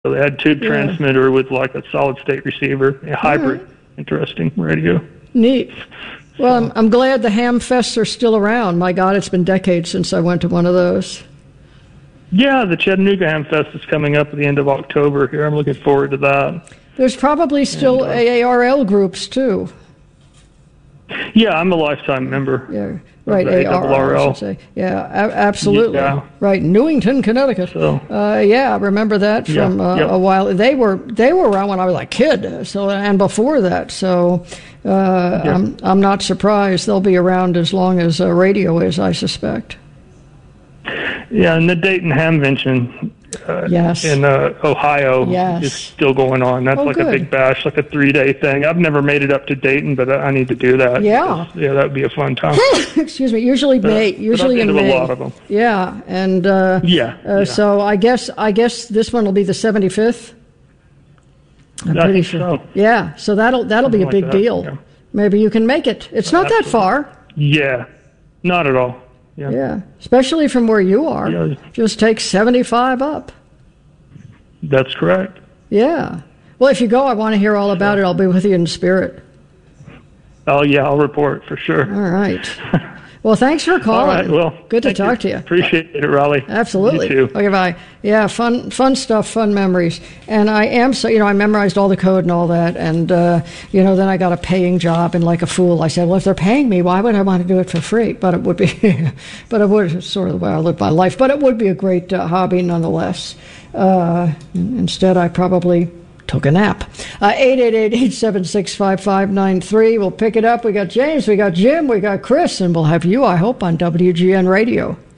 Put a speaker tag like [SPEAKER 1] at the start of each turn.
[SPEAKER 1] So they had tube transmitter with like a solid state receiver, a hybrid. Interesting radio.
[SPEAKER 2] Neat. Well, I'm glad the ham fests are still around. My God, it's been decades since I went to one of those.
[SPEAKER 1] Yeah, the Chattanooga Ham Fest is coming up at the end of October here. I'm looking forward to that.
[SPEAKER 2] There's probably still AARL groups, too.
[SPEAKER 1] Yeah, I'm a lifetime member.
[SPEAKER 2] Yeah, right, ARRL, I should say. Yeah, absolutely.
[SPEAKER 1] Yeah.
[SPEAKER 2] Right, Newington, Connecticut.
[SPEAKER 1] So,
[SPEAKER 2] yeah, I remember that from a while. They were around when I was a kid, and before that. So I'm not surprised they'll be around as long as radio is, I suspect.
[SPEAKER 1] Yeah, and the Dayton Hamvention in Ohio is still going on. That's a big bash, like a 3-day thing. I've never made it up to Dayton, but I need to do that.
[SPEAKER 2] Yeah.
[SPEAKER 1] Yeah, that would be a fun time.
[SPEAKER 2] Excuse me. Usually in May.
[SPEAKER 1] A lot of them.
[SPEAKER 2] Yeah, and so I guess this one will be the 75th. I'm pretty sure.
[SPEAKER 1] So.
[SPEAKER 2] Yeah, so that'll be a big deal. Yeah. Maybe you can make it. It's not that far.
[SPEAKER 1] Yeah, not at all.
[SPEAKER 2] Yeah, especially from where you are. Yeah. Just take 75 up.
[SPEAKER 1] That's correct.
[SPEAKER 2] Yeah. Well, if you go, I want to hear all about it. I'll be with you in spirit.
[SPEAKER 1] Oh, yeah, I'll report for sure.
[SPEAKER 2] All right. Well, thanks for calling.
[SPEAKER 1] All right, well,
[SPEAKER 2] good to talk to you.
[SPEAKER 1] Appreciate it, Raleigh.
[SPEAKER 2] Absolutely.
[SPEAKER 1] You too.
[SPEAKER 2] Okay, bye. Yeah, fun stuff, fun memories. And I am I memorized all the code and all that. And, then I got a paying job, and like a fool, I said, well, if they're paying me, why would I want to do it for free? But it would be, sort of the way I live my life. But it would be a great hobby nonetheless. Instead, I probably took a nap. 888-876-5593. We'll pick it up. We got James, we got Jim, we got Chris, and we'll have you, I hope, on WGN Radio.